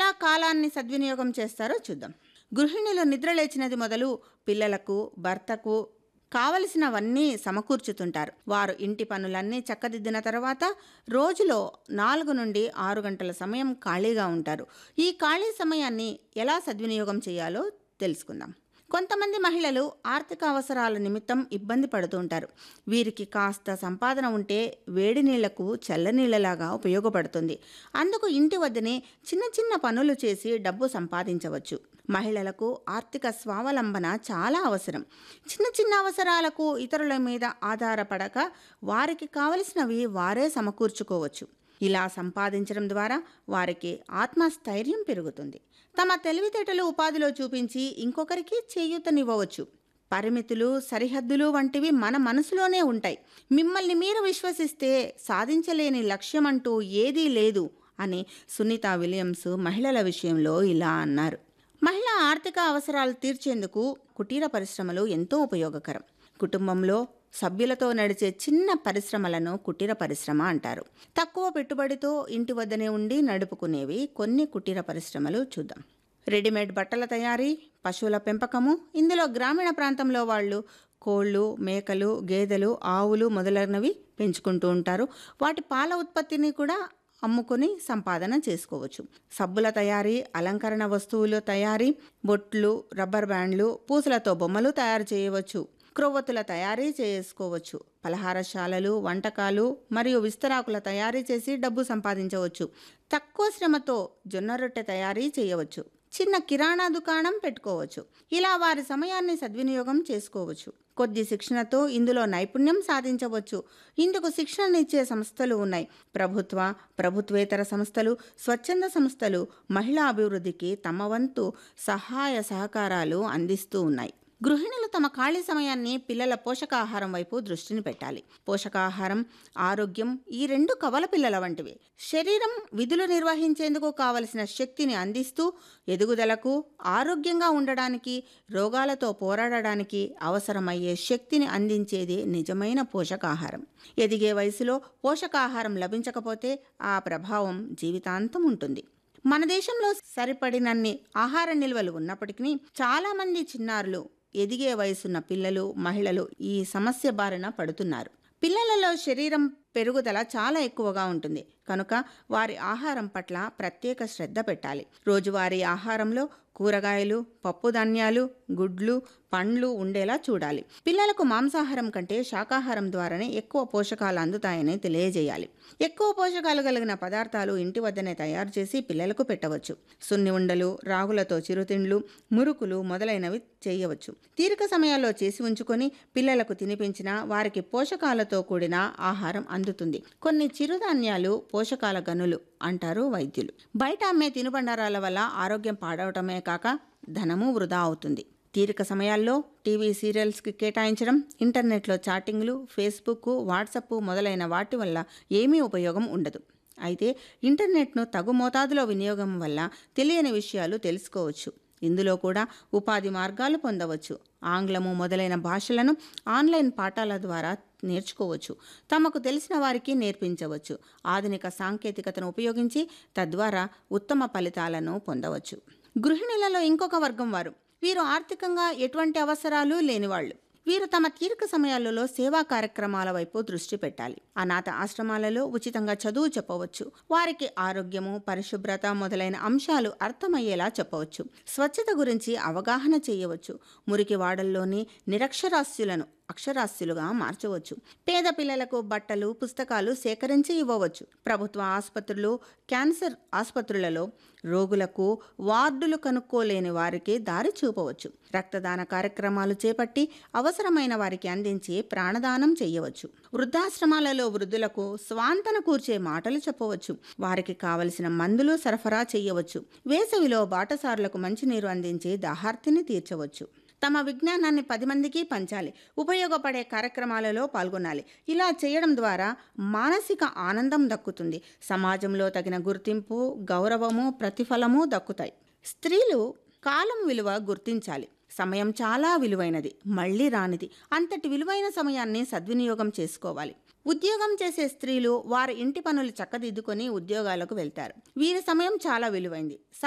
ఎలా కాలాన్ని సద్వినియోగం చేస్తారో చూద్దాం. గృహిణులు నిద్రలేచినది మొదలు పిల్లలకు, భర్తకు కావలసినవన్నీ సమకూర్చుతుంటారు. వారు ఇంటి పనులన్నీ చక్కదిద్దిన తర్వాత రోజులో 4 నుండి 6 గంటల సమయం ఖాళీగా ఉంటారు. ఈ ఖాళీ సమయాన్ని ఎలా సద్వినియోగం చేయాలో తెలుసుకుందాం. కొంతమంది మహిళలు ఆర్థిక అవసరాల నిమిత్తం ఇబ్బంది పడుతూ ఉంటారు. వీరికి కాస్త సంపాదన ఉంటే వేడి నీళ్లకు చల్లనీళ్ళలాగా ఉపయోగపడుతుంది. అందుకు ఇంటి వద్దనే చిన్న చిన్న పనులు చేసి డబ్బు సంపాదించవచ్చు. మహిళలకు ఆర్థిక స్వావలంబన చాలా అవసరం. చిన్న చిన్న అవసరాలకు ఇతరుల మీద ఆధారపడక వారికి కావలసినవి వారే సమకూర్చుకోవచ్చు. ఇలా సంపాదించడం ద్వారా వారికి ఆత్మస్థైర్యం పెరుగుతుంది. తమ తెలివితేటలు ఉపాధిలో చూపించి ఇంకొకరికి చేయూతనివ్వవచ్చు. పరిమితులు, సరిహద్దులు వంటివి మన మనసులోనే ఉంటాయి. మిమ్మల్ని మీరు విశ్వసిస్తే సాధించలేని లక్ష్యం అంటూ ఏదీ లేదు అని సునీతా విలియమ్స్ మహిళల విషయంలో ఇలా అన్నారు. మహిళా ఆర్థిక అవసరాలు తీర్చేందుకు కుటీర పరిశ్రమలు ఎంతో ఉపయోగకరం. కుటుంబంలో సభ్యులతో నడిచే చిన్న పరిశ్రమలను కుటీర పరిశ్రమ అంటారు. తక్కువ పెట్టుబడితో ఇంటి వద్దనే ఉండి నడుపుకునేవి కొన్ని కుటీర పరిశ్రమలు చూద్దాం. రెడీమేడ్ బట్టల తయారీ, పశువుల పెంపకము. ఇందులో గ్రామీణ ప్రాంతంలో వాళ్ళు కోళ్ళు, మేకలు, గేదెలు, ఆవులు మొదలైనవి పెంచుకుంటూ ఉంటారు. వాటి పాల ఉత్పత్తిని కూడా అమ్ముకొని సంపాదన చేసుకోవచ్చు. సబ్బుల తయారీ, అలంకరణ వస్తువుల తయారీ, బొట్లు, రబ్బర్ బ్యాండ్లు, పూసలతో బొమ్మలు తయారు చేయవచ్చు. క్రొవ్వొత్తుల తయారీ చేసుకోవచ్చు. పలహారశాలలు, వంటకాలు మరియు విస్తరాకుల తయారీ చేసి డబ్బు సంపాదించవచ్చు. తక్కువ శ్రమతో జొన్న రొట్టె తయారీ చేయవచ్చు. చిన్న కిరాణా దుకాణం పెట్టుకోవచ్చు. ఇలా వారి సమయాన్ని సద్వినియోగం చేసుకోవచ్చు. కొద్ది శిక్షణతో ఇందులో నైపుణ్యం సాధించవచ్చు. ఇందుకు శిక్షణనిచ్చే సంస్థలు ఉన్నాయి. ప్రభుత్వేతర సంస్థలు, స్వచ్ఛంద సంస్థలు మహిళా అభివృద్ధికి తమ వంతు సహాయ సహకారాలు అందిస్తూ ఉన్నాయి. గృహిణులు తమ ఖాళీ సమయాన్ని పిల్లల పోషకాహారం వైపు దృష్టిని పెట్టాలి. పోషకాహారం, ఆరోగ్యం ఈ రెండు కవల పిల్లల వంటివి. శరీరం విధులు నిర్వహించేందుకు కావలసిన శక్తిని అందిస్తూ ఎదుగుదలకు, ఆరోగ్యంగా ఉండడానికి, రోగాలతో పోరాడడానికి అవసరమయ్యే శక్తిని అందించేది నిజమైన పోషకాహారం. ఎదిగే వయసులో పోషకాహారం లభించకపోతే ఆ ప్రభావం జీవితాంతం ఉంటుంది. మన దేశంలో సరిపడినన్ని ఆహార నిల్వలు ఉన్నప్పటికీ చాలామంది చిన్నారులు, ఎదిగే వయసున్న పిల్లలు, మహిళలు ఈ సమస్య బారిన పడుతున్నారు. పిల్లలలో శరీరం పెరుగుదల చాలా ఎక్కువగా ఉంటుంది కనుక వారి ఆహారం పట్ల ప్రత్యేక శ్రద్ధ పెట్టాలి. రోజువారీ ఆహారంలో కూరగాయలు, పప్పు ధాన్యాలు, గుడ్లు, పండ్లు ఉండేలా చూడాలి. పిల్లలకు మాంసాహారం కంటే శాకాహారం ద్వారానే ఎక్కువ పోషకాలు అందుతాయని తెలియజేయాలి. ఎక్కువ పోషకాలు కలిగిన పదార్థాలు ఇంటి వద్దనే తయారు చేసి పిల్లలకు పెట్టవచ్చు. సున్ని ఉండలు, రాగులతో చిరుతిండ్లు, మురుకులు మొదలైనవి చేయవచ్చు. తీరిక సమయాల్లో చేసి ఉంచుకొని పిల్లలకు తినిపించినా వారికి పోషకాలతో కూడిన ఆహారం అందుతుంది. కొన్ని చిరుధాన్యాలు పోషకాల గనులు అంటారు వైద్యులు. బయట అమ్మే తినుబండారాల వల్ల ఆరోగ్యం పాడవటమే కాక ధనము వృధా అవుతుంది. తీరిక సమయాల్లో టీవీ సీరియల్స్కి కేటాయించడం, ఇంటర్నెట్లో చాటింగ్లు, ఫేస్బుక్, వాట్సప్ మొదలైన వాటి వల్ల ఏమీ ఉపయోగం ఉండదు. అయితే ఇంటర్నెట్ను తగు మోతాదులో వినియోగం వల్ల తెలియని విషయాలు తెలుసుకోవచ్చు. ఇందులో కూడా ఉపాధి మార్గాలు పొందవచ్చు. ఆంగ్లము మొదలైన భాషలను ఆన్లైన్ పాఠాల ద్వారా నేర్చుకోవచ్చు. తమకు తెలిసిన వారికి నేర్పించవచ్చు. ఆధునిక సాంకేతికతను ఉపయోగించి తద్వారా ఉత్తమ ఫలితాలను పొందవచ్చు. గృహిణులలో ఇంకొక వర్గం వారు. వీరు ఆర్థికంగా ఎటువంటి అవసరాలు లేనివాళ్ళు. వీరు తమ తీరిక సమయాలలో సేవా కార్యక్రమాల వైపు దృష్టి పెట్టాలి. అనాథ ఆశ్రమాలలో ఉచితంగా చదువు చెప్పవచ్చు. వారికి ఆరోగ్యము, పరిశుభ్రత మొదలైన అంశాలు అర్థమయ్యేలా చెప్పవచ్చు. స్వచ్ఛత గురించి అవగాహన చేయవచ్చు. మురికి వాడల్లోని నిరక్షరాస్యులను అక్షరాస్యులుగా మార్చవచ్చు. పేద పిల్లలకు బట్టలు, పుస్తకాలు సేకరించి ఇవ్వవచ్చు. ప్రభుత్వ ఆసుపత్రులు, క్యాన్సర్ ఆసుపత్రులలో రోగులకు వార్డులు కనుక్కోలేని వారికి దారి చూపవచ్చు. రక్తదాన కార్యక్రమాలు చేపట్టి అవసరమైన వారికి అందించి ప్రాణదానం చేయవచ్చు. వృద్ధాశ్రమాలలో వృద్ధులకు స్వాంతన కూర్చే మాటలు చెప్పవచ్చు. వారికి కావలసిన మందులు సరఫరా చేయవచ్చు. వేసవిలో బాటసారులకు మంచినీరు అందించి దాహార్తిని తీర్చవచ్చు. తమ విజ్ఞానాన్ని 10 మందికి పంచాలి. ఉపయోగపడే కార్యక్రమాలలో పాల్గొనాలి. ఇలా చేయడం ద్వారా మానసిక ఆనందం దక్కుతుంది. సమాజంలో తగిన గుర్తింపు, గౌరవము, ప్రతిఫలము దక్కుతాయి. స్త్రీలు కాలం విలువ గుర్తించాలి. సమయం చాలా విలువైనది, మళ్ళీ రానిది. అంతటి విలువైన సమయాన్ని సద్వినియోగం చేసుకోవాలి. ఉద్యోగం చేసే స్త్రీలు వారి ఇంటి పనులు చక్కదిద్దుకొని ఉద్యోగాలకు వెళ్తారు. వీరి సమయం చాలా విలువైంది.